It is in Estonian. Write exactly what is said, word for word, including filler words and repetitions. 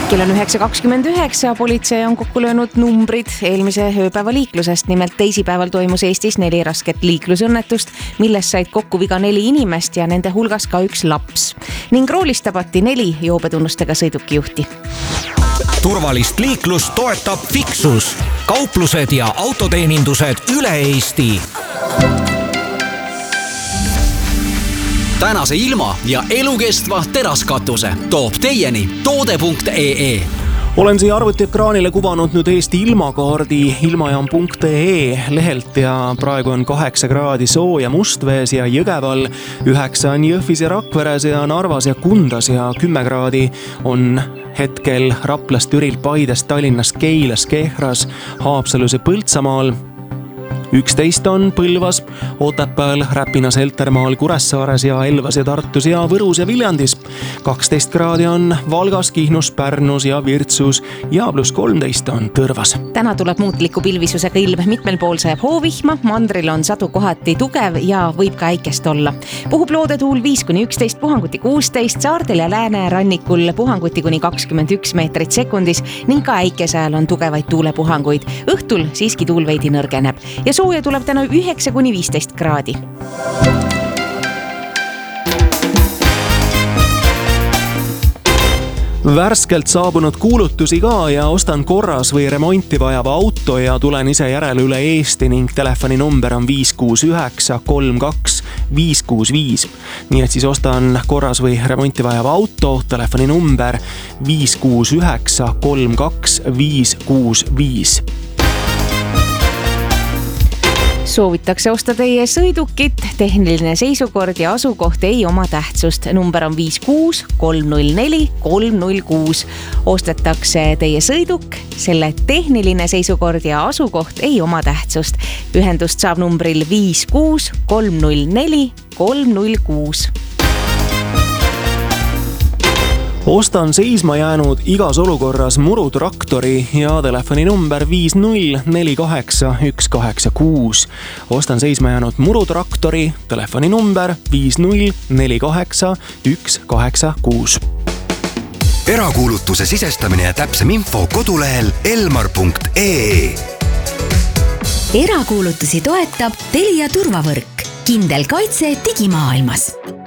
Kell on üheksa kakskümmend üheksa, politsei on kokku löönud numbrid eelmise ööpäeva liiklusest. Nimelt teisipäeval toimus Eestis neli rasket liiklusõnnetust, milles said kokku viga neli inimest ja nende hulgas ka üks laps. Ning roolist tabati neli joobetunnustega sõidukijuhti. Turvalist liiklust toetab Fixus. Kauplused ja autoteenindused üle Eesti. Tänase ilma ja elukestva teraskatuse toob teieni toode punkt ee. Olen siia arvutiekraanile kuvanud nüüd Eesti ilmakaardi ilmajaam punkt ee lehelt ja praegu on kaheksa kraadi sooja Mustvees ja Jõgeval, üheksa on Jõhvis ja Rakveres ja Narvas ja Kundas ja kümme kraadi on hetkel Raplas, Türil, Paides, Tallinnas, Keilas, Kehras, Haapsalus ja Põltsamaal. üksteist on Põlvas, Otepääl, Räpinas, Heltermaal, Kuressaares ja Elvas ja Tartus ja Võrus ja Viljandis. kaksteist kraadi on Valgas, Kihnus, Pärnus ja Virtsus ja pluss kolmteist on Tõrvas. Täna tuleb muutliku pilvisusega ilm, mitmel pool sajab hoovihma, mandril on sadu kohati tugev ja võib ka äikest olla. Puhub loodetuul viis kuni üksteist, puhanguti kuusteist, saartel ja läänerannikul puhanguti kuni kakskümmend üks meetrit sekundis ning ka äikese ajal on tugevaid tuulepuhanguid. Õhtul siiski tuul veidi nõrgeneb ja sooja tuleb täna üheksa kuni viisteist kraadi. Värskelt saabunud kuulutusi ka ja ostan korras või remonti vajava auto ja tulen ise järele üle Eesti ning telefoni number on viis kuus üheksa kolm kaks viis kuus viis. Nii et siis ostan korras või remonti vajava auto, telefoni number viis kuus üheksa kolm kaks viis kuus viis. Soovitakse osta teie sõidukit, tehniline seisukord ja asukoht ei oma tähtsust. Number on viis kuus kolm null neli kolm null kuus. Ostetakse teie sõiduk, selle tehniline seisukord ja asukoht ei oma tähtsust. Ühendust saab numbril viis kuus kolm null neli kolm null kuus. Ostan seisma jäänud igas olukorras murutraktori ja telefoni number viis null neli kaheksa üks kaheksa kuus. Ostan seisma jäänud murutraktori, telefoni number viis null neli kaheksa üks kaheksa kuus. Erakuulutuse sisestamine ja täpsem info kodulehel elmar punkt ee. Erakuulutusi toetab Telia turvavõrk. Kindel kaitse digimaailmas.